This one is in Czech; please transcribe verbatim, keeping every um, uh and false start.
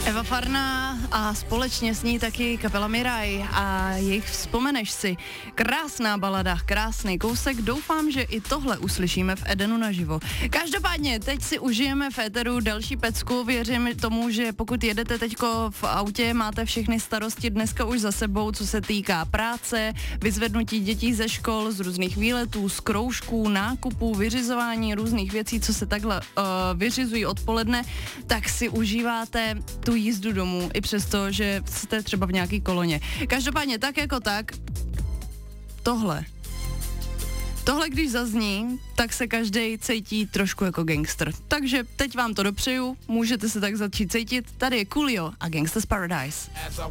Eva Farná a společně s ní taky kapela Miraj a jejich Vzpomeneš si. Krásná balada, krásný kousek, doufám, že i tohle uslyšíme v Edenu naživo. Každopádně, teď si užijeme v éteru další pecku, věřím tomu, že pokud jedete teďko v autě, máte všechny starosti dneska už za sebou, co se týká práce, vyzvednutí dětí ze škol, z různých výletů, z kroužků, nákupů, vyřizování různých věcí, co se takhle uh, vyřizují odpoledne, tak si užíváte tu jízdu domů, i přesto, že jste třeba v nějaký koloně. Každopádně tak jako tak, tohle. Tohle, když zazní, tak se každej cítí trošku jako gangster. Takže teď vám to dopřeju, můžete se tak začít cítit. Tady je Coolio a Gangsta's Paradise.